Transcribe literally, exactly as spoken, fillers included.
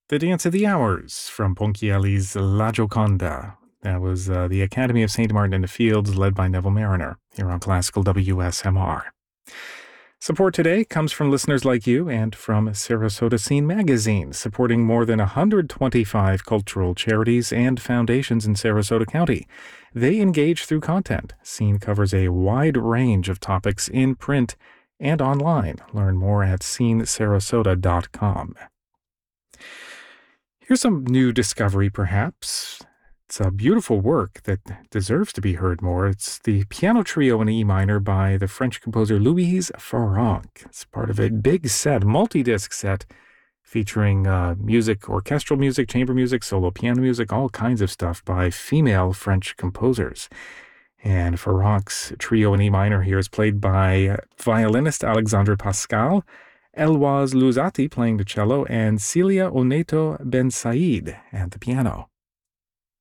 The Dance of the Hours from Ponchielli's La Gioconda. That was uh, the Academy of Saint Martin in the Fields, led by Neville Mariner, here on Classical W S M R. Support today comes from listeners like you and from Sarasota Scene Magazine, supporting more than one hundred twenty-five cultural charities and foundations in Sarasota County. They engage through content. Scene covers a wide range of topics in print and online. Learn more at scene sarasota dot com. Here's some new discovery, perhaps. It's a beautiful work that deserves to be heard more. It's the piano trio in E minor by the French composer Louise Farrenc. It's part of a big set, multi-disc set, featuring uh, music, orchestral music, chamber music, solo piano music, all kinds of stuff by female French composers. And Farrenc's trio in E minor here is played by violinist Alexandre Pascal, Eloise Louzati playing the cello, and Celia Oneto Ben Said at the piano.